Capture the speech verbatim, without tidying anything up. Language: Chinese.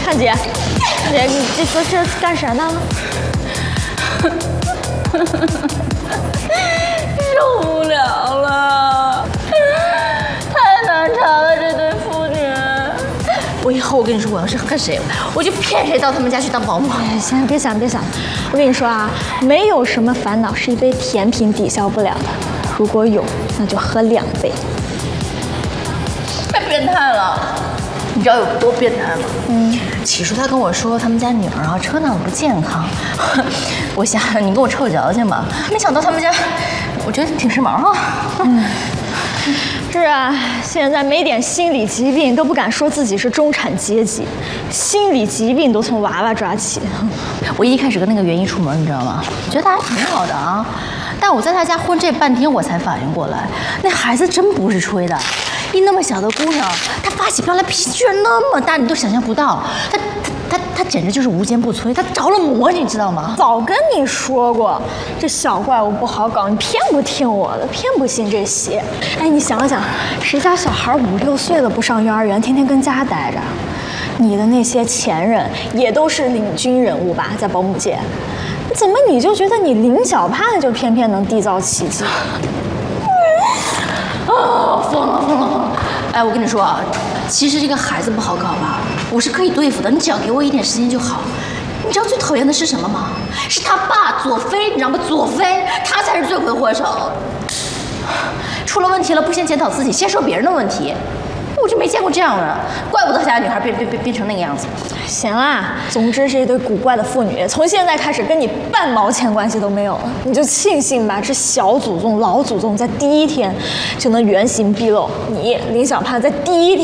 汉姐，姐，你这这这干啥呢？ 受不了了，太难缠了这对父女。我以后我跟你说，我要是恨谁，我就骗谁到他们家去当保姆。 哎，行，别想别想，我跟你说啊，没有什么烦恼是一杯甜品抵消不了的，如果有，那就喝两杯。 太变态了，你知道有多变态吗？嗯，起初他跟我说他们家女儿啊车闹得不健康，我想你跟我臭矫情吧，没想到他们家，我觉得挺时髦啊。嗯。 是啊，现在没点心理疾病都不敢说自己是中产阶级，心理疾病都从娃娃抓起。 我一开始跟那个袁一出门，你知道吗？我觉得他还挺好的啊，但我在他家混这半天，我才反应过来，那孩子真不是吹的。一那么小的姑娘，她发起飙来脾气居然那么大，你都想象不到。她她她她简直就是无坚不摧，她着了魔，你知道吗？ 早跟你说过，这小怪物不好搞，你偏不听我的，偏不信这邪。哎，你想想，谁家小孩五六岁了不上幼儿园，天天跟家待着？你的那些前任也都是领军人物吧，在保姆界，怎么你就觉得你林小盼就偏偏能缔造奇迹？ 啊，疯了疯了疯了！哎，我跟你说啊，其实这个孩子不好搞吧，我是可以对付的，你只要给我一点时间就好。你知道最讨厌的是什么吗？是他爸左飞，你知道吗？左飞，他才是罪魁祸首。出了问题了，不先检讨自己，先说别人的问题。我就没见过这样的，怪不得他家女孩变变变变成那个样子。 行啦，总之是一对古怪的妇女，从现在开始跟你半毛钱关系都没有了，你就庆幸吧，这小祖宗、老祖宗在第一天就能原形毕露，你林小盼在第一天。